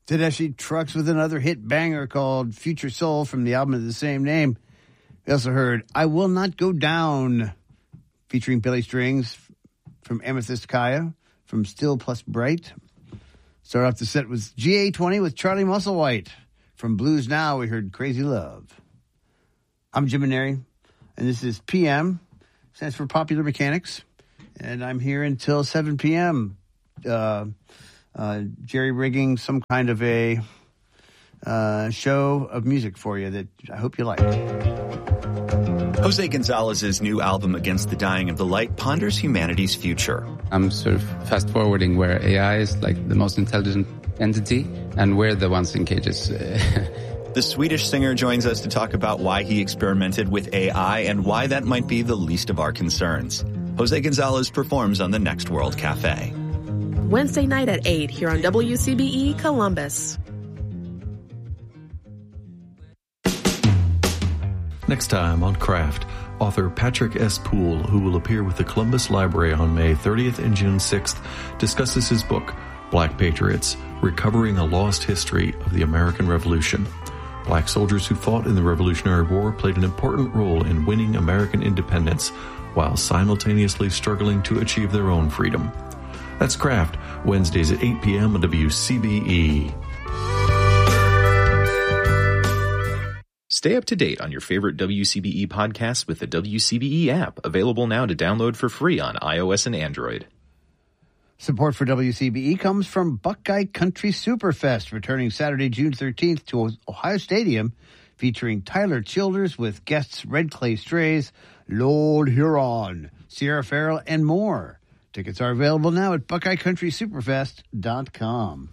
Tedeschi Trucks with another hit banger called Future Soul from the album of the same name. We also heard I Will Not Go Down featuring Billy Strings from Amethyst Kaya from Still Plus Bright. Start off the set with GA20 with Charlie Musselwhite. From Blues Now, we heard Crazy Love. I'm Jim Maneri, and this is PM, stands for Popular Mechanics, and I'm here until 7 p.m. Jerry-rigging some kind of a show of music for you that I hope you like. Jose Gonzalez's new album, Against the Dying of the Light, ponders humanity's future. I'm sort of fast-forwarding where AI is like the most intelligent entity, and we're the ones in cages. The Swedish singer joins us to talk about why he experimented with AI and why that might be the least of our concerns. Jose Gonzalez performs on the Next World Cafe. Wednesday night at 8 here on WCBE Columbus. Next time on Craft, author Patrick S. Poole, who will appear with the Columbus Library on May 30th and June 6th, discusses his book, Black Patriots, Recovering a Lost History of the American Revolution. Black soldiers who fought in the Revolutionary War played an important role in winning American independence while simultaneously struggling to achieve their own freedom. That's Craft, Wednesdays at 8 p.m. on WCBE. Stay up to date on your favorite WCBE podcasts with the WCBE app, available now to download for free on iOS and Android. Support for WCBE comes from Buckeye Country Superfest, returning Saturday, June 13th to Ohio Stadium, featuring Tyler Childers with guests Red Clay Strays, Lord Huron, Sierra Farrell, and more. Tickets are available now at BuckeyeCountrySuperfest.com.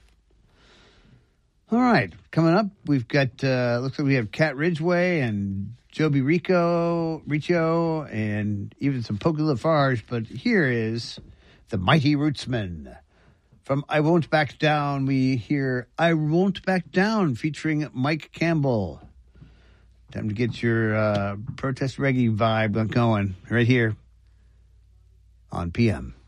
All right, coming up, we've got, looks like we have Cat Ridgway and Joby Riccio, and even some Polka Lafarge, but here is the Mighty Rootsmen. From I Won't Back Down, we hear I Won't Back Down featuring Mike Campbell. Time to get your protest reggae vibe going right here on PM.